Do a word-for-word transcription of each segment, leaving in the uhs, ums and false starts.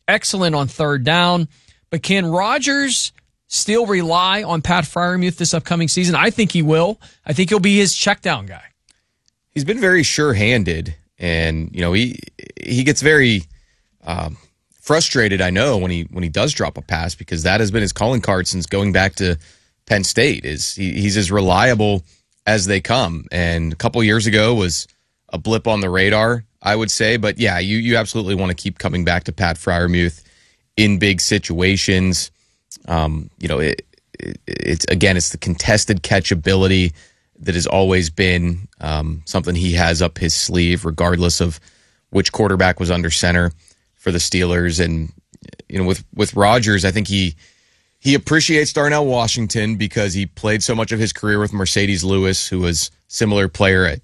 excellent on third down. But can Rodgers still rely on Pat Freiermuth this upcoming season? I think he will. I think he'll be his check down guy. He's been very sure-handed, and you know he he gets very um, frustrated. I know when he when he does drop a pass, because that has been his calling card since going back to Penn State. Is he, he's as reliable as they come, and a couple years ago was a blip on the radar, I would say. But yeah, you you absolutely want to keep coming back to Pat Freiermuth in big situations. Um, you know, it, it, it's again, it's the contested catch ability that has always been um, something he has up his sleeve, regardless of which quarterback was under center for the Steelers. And you know, with with Rodgers, I think he he appreciates Darnell Washington because he played so much of his career with Mercedes Lewis, who was a similar player at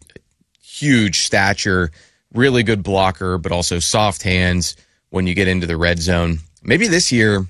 huge stature, really good blocker, but also soft hands when you get into the red zone. Maybe this year,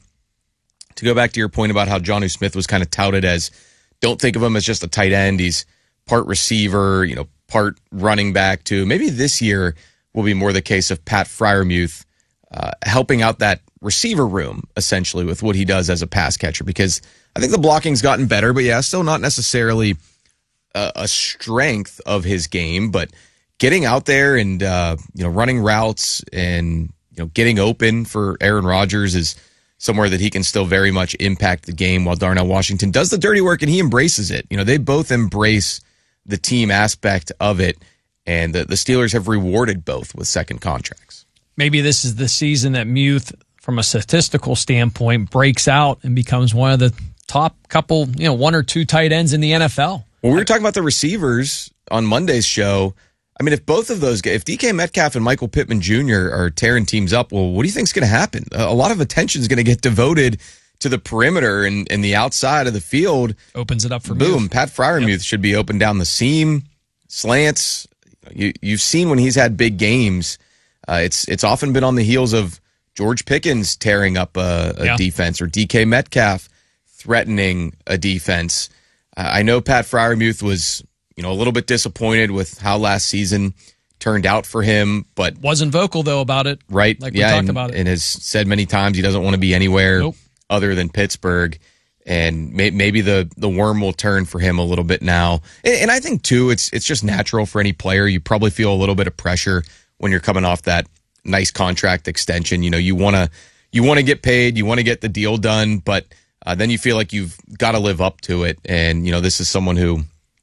to go back to your point about how Jonnu Smith was kind of touted as, don't think of him as just a tight end. He's part receiver, you know, part running back too. Maybe this year will be more the case of Pat Freiermuth uh, helping out that receiver room, essentially, with what he does as a pass catcher. Because I think the blocking's gotten better, but yeah, still not necessarily a, a strength of his game. But getting out there and, uh, you know, running routes and, you know, getting open for Aaron Rodgers is somewhere that he can still very much impact the game, while Darnell Washington does the dirty work and he embraces it. You know, they both embrace the team aspect of it, and the, the Steelers have rewarded both with second contracts. Maybe this is the season that Muth, from a statistical standpoint, breaks out and becomes one of the top couple, you know, one or two tight ends in the N F L. Well, we were talking about the receivers on Monday's show. I mean, if both of those guys, if D K Metcalf and Michael Pittman Junior are tearing teams up, well, what do you think is going to happen? A lot of attention is going to get devoted to the perimeter and, and the outside of the field. Opens it up for Boom. Muth. Pat Freiermuth Yep. should be open down the seam, slants. You, you've seen when he's had big games, uh, it's it's often been on the heels of George Pickens tearing up a, a Yeah. defense, or D K Metcalf threatening a defense. Uh, I know Pat Freiermuth was, you know, a little bit disappointed with how last season turned out for him, but Wasn't vocal, though, about it. right, Like we yeah, talked and, about it. and has said many times he doesn't want to be anywhere Nope. other than Pittsburgh, and may, maybe the the worm will turn for him a little bit now. And, and I think too, it's it's just natural for any player. You probably feel a little bit of pressure when you're coming off that nice contract extension. You know, you want to you want to get paid, you want to get the deal done, but uh, then you feel like you've got to live up to it. And you know, this is someone who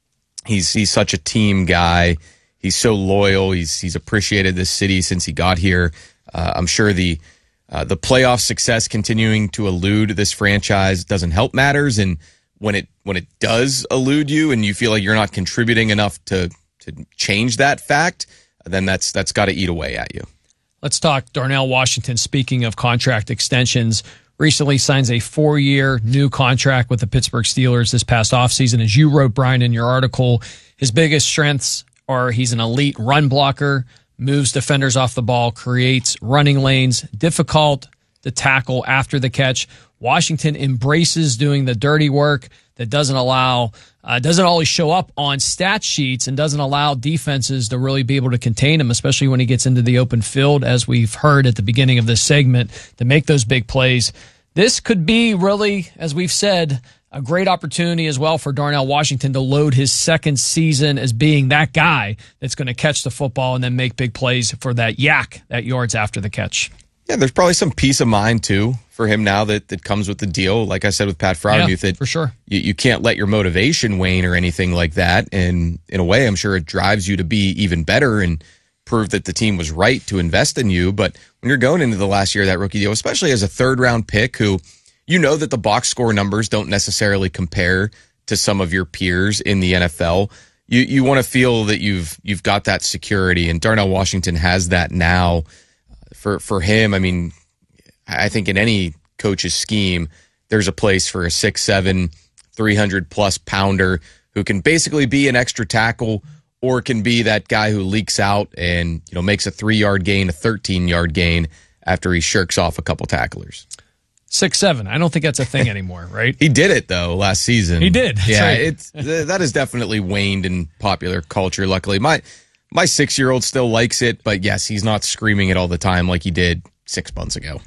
he's he's such a team guy. He's so loyal. He's he's appreciated this city since he got here. Uh, I'm sure the uh, the playoff success continuing to elude this franchise doesn't help matters. And when it when it does elude you, and you feel like you're not contributing enough to to change that fact, then that's that's got to eat away at you. Let's talk Darnell Washington. Speaking of contract extensions, recently signs a four-year new contract with the Pittsburgh Steelers this past offseason. As you wrote, Brian, in your article, his biggest strengths are he's an elite run blocker, moves defenders off the ball, creates running lanes, difficult to tackle after the catch. Washington embraces doing the dirty work that doesn't allow, uh, doesn't always show up on stat sheets, and doesn't allow defenses to really be able to contain him, especially when he gets into the open field, as we've heard at the beginning of this segment, to make those big plays. This could be really, as we've said, a great opportunity as well for Darnell Washington to load his second season as being that guy that's going to catch the football and then make big plays for that yak, that yards after the catch. Yeah, there's probably some peace of mind, too, for him now that, that comes with the deal. Like I said with Pat Freiermuth, Yeah, that for sure. You, you can't let your motivation wane or anything like that. And in a way, I'm sure it drives you to be even better and prove that the team was right to invest in you. But when you're going into the last year of that rookie deal, especially as a third-round pick who, you know that the box score numbers don't necessarily compare to some of your peers in the N F L, you you want to feel that you've you've got that security, and Darnell Washington has that now. For for him, I mean, I think in any coach's scheme, there's a place for a six seven, three hundred plus pounder who can basically be an extra tackle, or can be that guy who leaks out and, you know, makes a three-yard gain, a thirteen-yard gain after he shirks off a couple tacklers. Six seven. I don't think that's a thing anymore, right? He did it, though, last season. He did. That's yeah, right. it's that has definitely waned in popular culture, luckily. My My six-year-old still likes it, but yes, he's not screaming it all the time like he did six months ago.